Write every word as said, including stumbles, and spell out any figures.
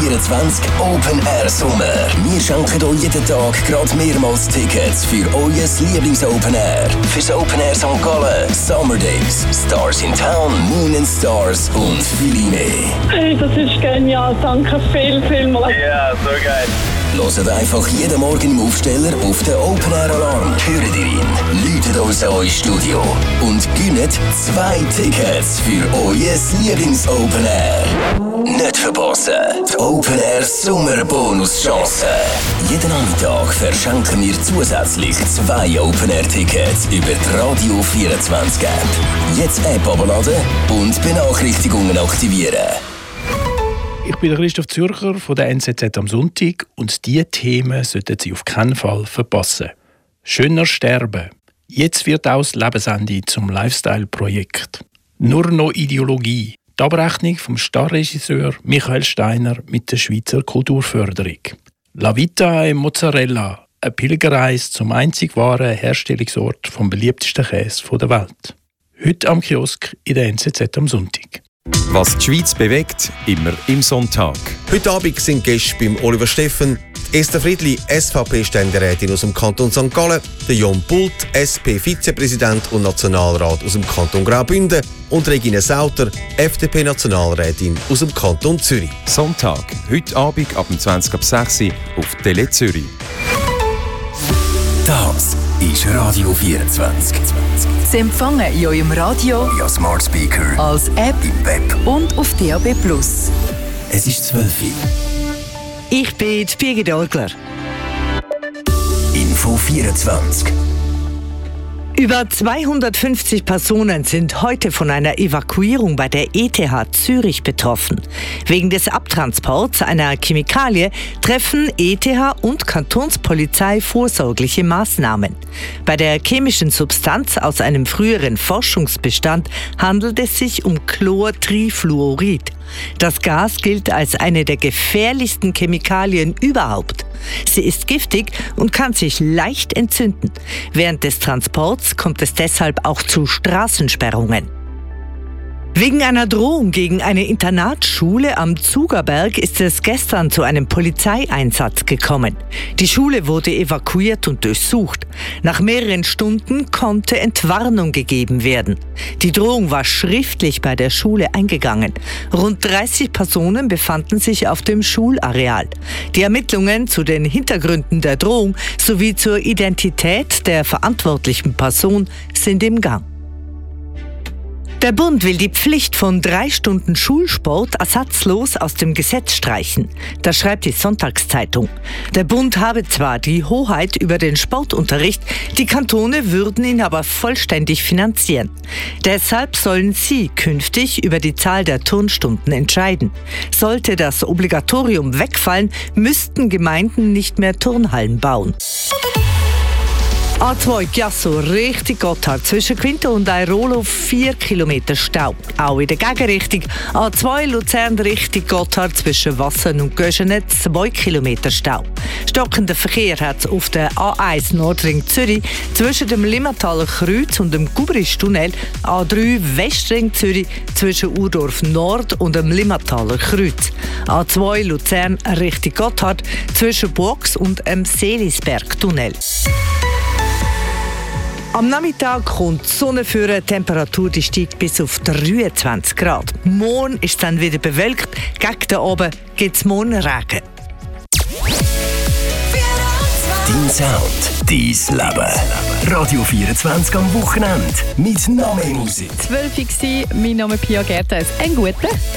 vierundzwanzig Open Air Sommer. Wir schenken euch jeden Tag gerade mehrmals Tickets für euer Lieblings-Open Air. Fürs Open Air Sankt Gallen, Summer Days, Stars in Town, Moon and Stars und viel mehr. Hey, das ist genial. Danke viel, viel mal. Ja, so geil. Hört einfach jeden Morgen im Aufsteller auf den Open Air Alarm. Hört ihr ihn? Läutet uns an euer Studio und gönnt zwei Tickets für euer Lieblings-Open Air. Nicht verpassen, die Open Air Sommer Bonus-Chance. Jeden Nachmittag verschenken wir zusätzlich zwei Open Air Tickets über die Radio vierundzwanzig App. Jetzt App abladen und Benachrichtigungen aktivieren. Ich bin Christoph Zürcher von der N Z Z am Sonntag und diese Themen sollten Sie auf keinen Fall verpassen. Schöner sterben. Jetzt wird auch das Lebensende zum Lifestyle-Projekt. Nur noch Ideologie. Die Abrechnung vom Starregisseur Michael Steiner mit der Schweizer Kulturförderung. La Vita e Mozzarella. Eine Pilgerreise zum einzig wahren Herstellungsort vom beliebtesten Käse der Welt. Heute am Kiosk in der N Z Z am Sonntag. Was die Schweiz bewegt, immer im Sonntag. Heute Abend sind Gäste beim Oliver Steffen, Esther Friedli, S V P-Ständerätin aus dem Kanton Sankt Gallen, der Jon Pult, S P-Vizepräsident und Nationalrat aus dem Kanton Graubünden und Regine Sauter, F D P-Nationalrätin aus dem Kanton Zürich. Sonntag, heute Abend ab zwanzig ab sechs Uhr auf Tele Zürich. Das ist Radio vierundzwanzig. Sie empfangen in eurem Radio, Ja, Smart Speaker, als App im Web. und auf D A B plus. Es ist zwölf Uhr. Ich bin die Birgit Orgler. Info vierundzwanzig. Über zweihundertfünfzig Personen sind heute von einer Evakuierung bei der E T H Zürich betroffen. Wegen des Abtransports einer Chemikalie treffen E T H und Kantonspolizei vorsorgliche Maßnahmen. Bei der chemischen Substanz aus einem früheren Forschungsbestand handelt es sich um Chlortrifluorid. Das Gas gilt als eine der gefährlichsten Chemikalien überhaupt. Sie ist giftig und kann sich leicht entzünden. Während des Transports kommt es deshalb auch zu Straßensperrungen. Wegen einer Drohung gegen eine Internatsschule am Zugerberg ist es gestern zu einem Polizeieinsatz gekommen. Die Schule wurde evakuiert und durchsucht. Nach mehreren Stunden konnte Entwarnung gegeben werden. Die Drohung war schriftlich bei der Schule eingegangen. Rund dreißig Personen befanden sich auf dem Schulareal. Die Ermittlungen zu den Hintergründen der Drohung sowie zur Identität der verantwortlichen Person sind im Gang. Der Bund will die Pflicht von drei Stunden Schulsport ersatzlos aus dem Gesetz streichen. Das schreibt die Sonntagszeitung. Der Bund habe zwar die Hoheit über den Sportunterricht, die Kantone würden ihn aber vollständig finanzieren. Deshalb sollen sie künftig über die Zahl der Turnstunden entscheiden. Sollte das Obligatorium wegfallen, müssten Gemeinden nicht mehr Turnhallen bauen. A zwei Chiasso Richtung Gotthard. Zwischen Quinto und Airolo vier Kilometer Stau. Auch in der Gegenrichtung. A zwei Luzern Richtung Gotthard zwischen Wassen und Göschene zwei Kilometer Stau. Stockender Verkehr hat es auf der A eins Nordring Zürich zwischen dem Limmataler Kreuz und dem Gubristunnel. A drei Westring Zürich zwischen Urdorf Nord und dem Limmataler Kreuz. A zwei Luzern Richtung Gotthard zwischen Box und dem Seelisberg-Tunnel. Am Nachmittag kommt die Sonne für eine Temperatur, die steigt bis auf dreiundzwanzig Grad. Morgen ist es dann wieder bewölkt. Gegen den Abend gibt es morgen Regen. Dein Sound, dein Leben. Radio vierundzwanzig am Wochenende. Mit Name Musik. zwölf Uhr, mein Name ist Pia Gertes. Ein guter.